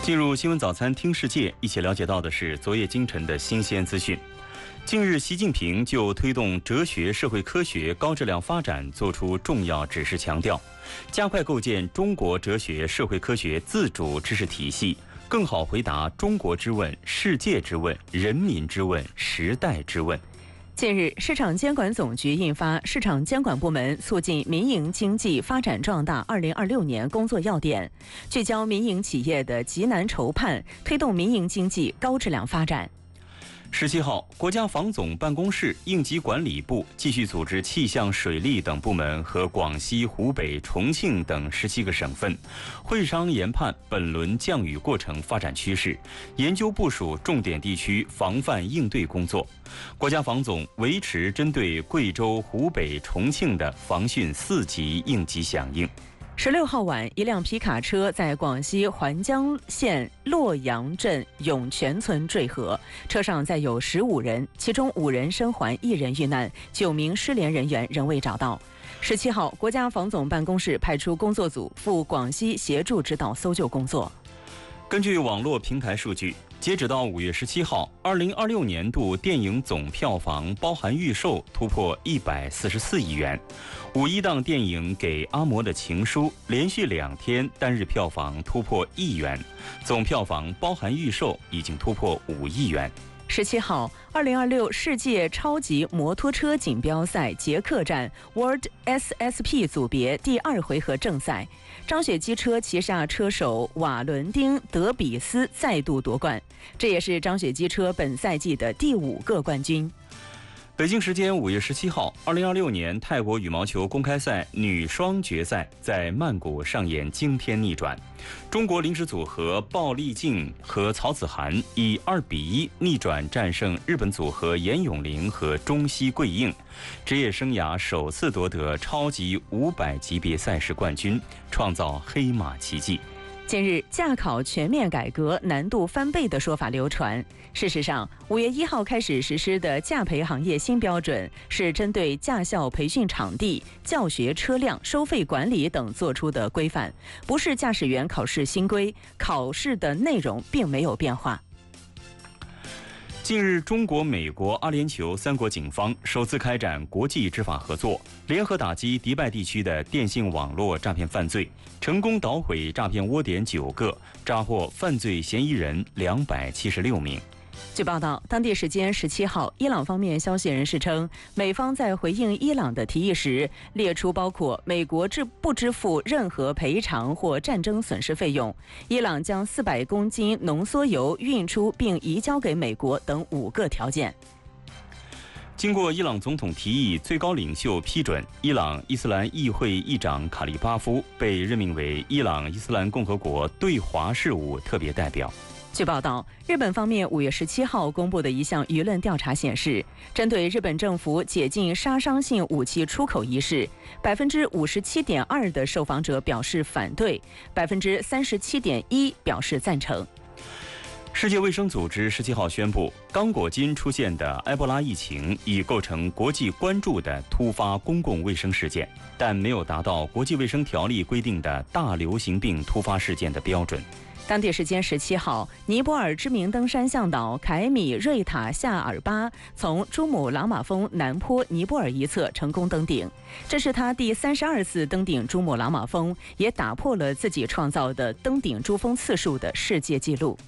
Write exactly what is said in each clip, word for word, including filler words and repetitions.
进入新闻早餐听世界，一起了解到的是昨夜今晨的新鲜资讯。近日，习近平就推动哲学社会科学高质量发展作出重要指示，强调加快构建中国哲学社会科学自主知识体系，更好回答中国之问、世界之问、人民之问、时代之问。 近日，市场监管总局印发《市场监管部门促进民营经济发展壮大二零二六年工作要点》，聚焦民营企业的急难筹盼，推动民营经济高质量发展。 十七号，国家防总办公室、应急管理部继续组织气象、水利等部门和广西、湖北、重庆等十七个省份会商研判本轮降雨过程发展趋势，研究部署重点地区防范应对工作。国家防总维持针对贵州、湖北、重庆的防汛四级应急响应。 十六号晚，一辆皮卡车在广西环江县洛阳镇涌泉村坠河，车上载有十五人，其中五人生还，一人遇难，九名失联人员仍未找到。十七号，国家防总办公室派出工作组赴广西协助指导搜救工作。 根据网络平台数据，截止到五月十七号，二零二六年度电影总票房包含预售突破一百四十四亿元。五一档电影《给阿嬷的情书》连续两天单日票房突破亿元，总票房包含预售已经突破五亿元。 十七号，二零二六世界超级摩托车锦标赛捷克站 World S S P 组别第二回合正赛，张雪机车旗下车手瓦伦丁·德比斯再度夺冠，这也是张雪机车本赛季的第五个冠军。 北京时间五月十七号，二零二六年泰国羽毛球公开赛女双决赛在曼谷上演惊天逆转，中国临时组合鲍丽静和曹子涵以二比一逆转战胜日本组合严咏琳和中西贵映，职业生涯首次夺得超级五百级别赛事冠军，创造黑马奇迹。 近日，驾考全面改革难度翻倍的说法流传。事实上，五月一号开始实施的驾培行业新标准是针对驾校培训场地、教学车辆、收费管理等做出的规范，不是驾驶员考试新规，考试的内容并没有变化。 近日，中国、美国、阿联酋三国警方首次开展国际执法合作，联合打击迪拜地区的电信网络诈骗犯罪，成功捣毁诈骗窝点九个，抓获犯罪嫌疑人两百七十六名。 据报道，当地时间十七号，伊朗方面消息人士称，美方在回应伊朗的提议时，列出包括美国支不支付任何赔偿或战争损失费用，伊朗将四百公斤浓缩铀运出并移交给美国等五个条件。 经过伊朗总统提议、最高领袖批准，伊朗伊斯兰议会议长卡利巴夫被任命为伊朗伊斯兰共和国对华事务特别代表。 据报道，日本方面五月十七号公布的一项舆论调查显示，针对日本政府解禁杀伤性武器出口一事，百分之五十七点二的受访者表示反对，百分之三十七点一表示赞成。 世界卫生组织十七号宣布，刚果金出现的埃博拉疫情已构成国际关注的突发公共卫生事件，但没有达到国际卫生条例规定的大流行病突发事件的标准。 当地时间十七号，尼泊尔知名登山向导凯米瑞塔夏尔巴从珠穆朗玛峰南坡尼泊尔一侧成功登顶，这是他第三十二次登顶珠穆朗玛峰，也打破了自己创造的登顶珠峰次数的世界纪录。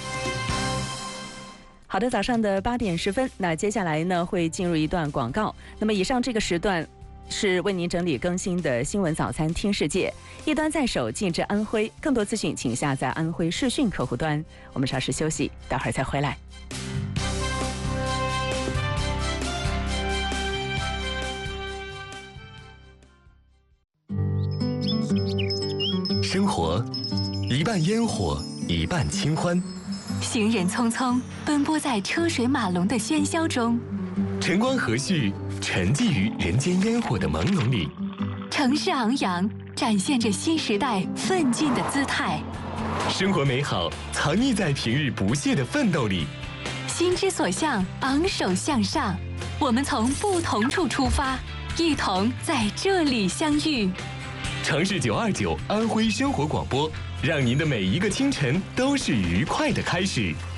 好的，早上的八点十分，那接下来呢会进入一段广告。那么以上这个时段是为您整理更新的新闻早餐听世界，一端在手，进至安徽。更多资讯请下载安徽视讯客户端。我们稍事休息，待会儿再回来。 生活一半烟火，一半清欢。 行人匆匆奔波在车水马龙的喧嚣中， 晨光和煦，沉寂于人间烟火的朦胧里。 城市昂扬，展现着新时代奋进的姿态。 生活美好藏匿在平日不懈的奋斗里。 心之所向，昂首向上。我们从不同处出发，一同在这里相遇。 城市九二九安徽生活广播， 让您的每一个清晨都是愉快的开始。